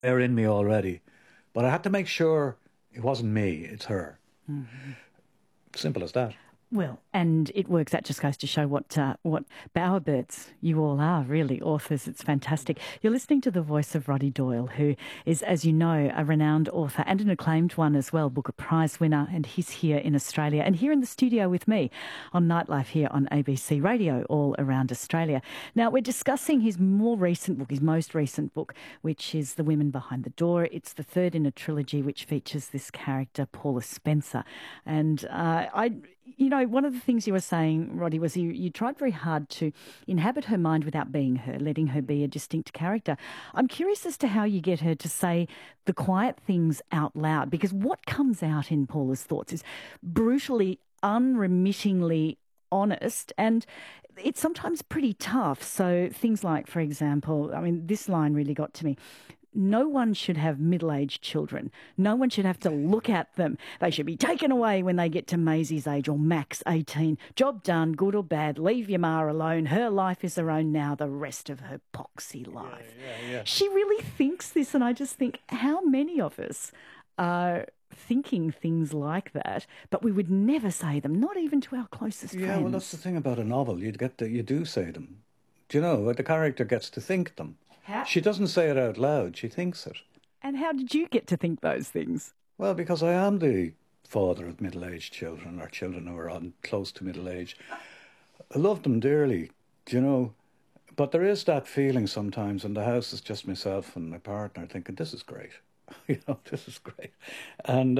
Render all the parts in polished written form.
They're in me already. But I had to make sure it wasn't me, it's her. Simple as that. Well, and it works. That just goes to show what bowerbirds you all are, really, authors. It's fantastic. You're listening to the voice of Roddy Doyle, who is, as you know, a renowned author and an acclaimed one as well, Booker Prize winner, and he's here in Australia and here in the studio with me on Nightlife here on ABC Radio all around Australia. Now, we're discussing his more recent book, his most recent book, which is The Women Behind the Door. It's the third in a trilogy which features this character, Paula Spencer. And one of the things you were saying, Roddy, was you tried very hard to inhabit her mind without being her, letting her be a distinct character. I'm curious as to how you get her to say the quiet things out loud, because what comes out in Paula's thoughts is brutally, unremittingly honest, and it's sometimes pretty tough. So things like, for example, I mean, this line really got to me. No one should have middle-aged children. No one should have to look at them. They should be taken away when they get to Maisie's age or Max 18. Job done, good or bad. Leave your ma alone. Her life is her own now, the rest of her poxy life. Yeah. She really thinks this, and I just think how many of us are thinking things like that, but we would never say them, not even to our closest Yeah, friends. well, that's the thing about a novel. You do say them. Do you know, the character gets to think them. How? She doesn't say it out loud, she thinks it. And how did you get to think those things? Well, because I am the father of middle-aged children, or children who are on close to middle age. I love them dearly, do you know? But there is that feeling sometimes in the house, it's just myself and my partner thinking, this is great. This is great. And,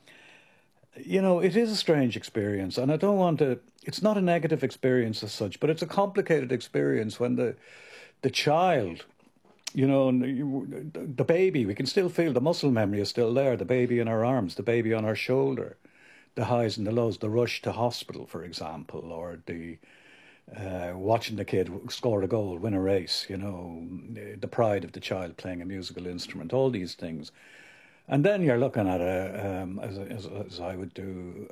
it is a strange experience. And I don't want to, it's not a negative experience as such, but it's a complicated experience when the child, the baby, we can still feel the muscle memory is still there, the baby in our arms, the baby on our shoulder, the highs and the lows, the rush to hospital, for example, or the watching the kid score a goal, win a race, the pride of the child playing a musical instrument, all these things. And then you're looking at as I would do,